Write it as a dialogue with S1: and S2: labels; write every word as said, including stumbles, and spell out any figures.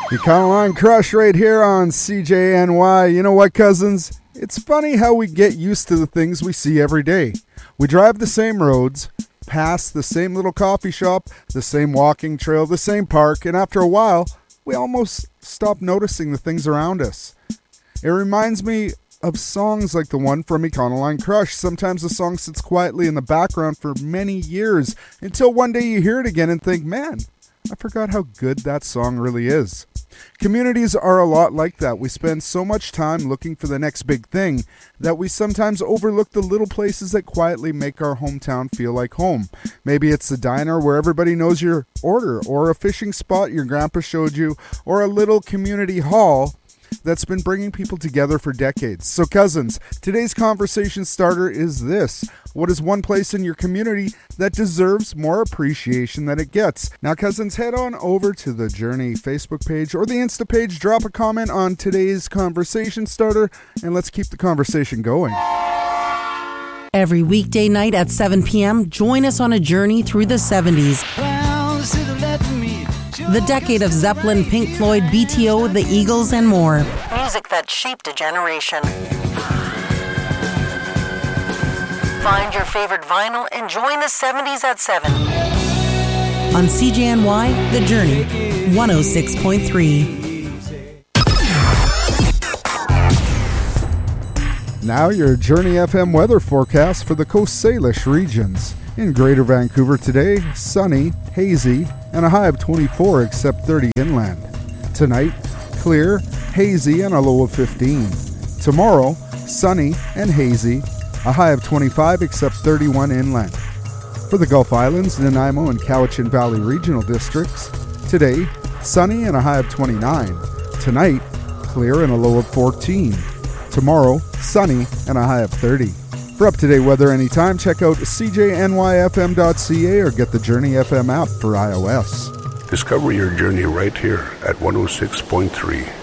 S1: Econoline Crush right here on C J N Y. You know what, cousins? It's funny how we get used to the things we see every day. We drive the same roads, pass the same little coffee shop, the same walking trail, the same park, and after a while, we almost stop noticing the things around us. It reminds me of songs like the one from Econoline Crush. Sometimes the song sits quietly in the background for many years until one day you hear it again and think, man, I forgot how good that song really is. Communities are a lot like that. We spend so much time looking for the next big thing that we sometimes overlook the little places that quietly make our hometown feel like home. Maybe it's the diner where everybody knows your order, or a fishing spot your grandpa showed you, or a little community hall that's been bringing people together for decades. So cousins, today's conversation starter is this. What is one place in your community that deserves more appreciation than it gets? Now cousins, head on over to the Journey Facebook page or the Insta page, drop a comment on today's conversation starter, and let's keep the conversation going.
S2: Every weekday night at seven p.m., join us on a journey through the seventies. The decade of Zeppelin, Pink Floyd, B T O, the Eagles, and more. Music that shaped a generation. Find your favorite vinyl and join the seventies at seven. On C J N Y, The Journey, one oh six point three.
S1: Now your Journey F M weather forecast for the Coast Salish regions. In Greater Vancouver today, sunny, hazy, and a high of twenty-four except thirty inland. Tonight, clear, hazy, and a low of fifteen. Tomorrow, sunny and hazy, a high of twenty-five except thirty-one inland. For the Gulf Islands, Nanaimo, and Cowichan Valley regional districts, today, sunny and a high of twenty-nine. Tonight, clear and a low of fourteen. Tomorrow, sunny and a high of thirty. For up-to-date weather anytime, check out C J N Y F M dot C A or get the Journey F M app for iOS.
S3: Discover your journey right here at one oh six point three.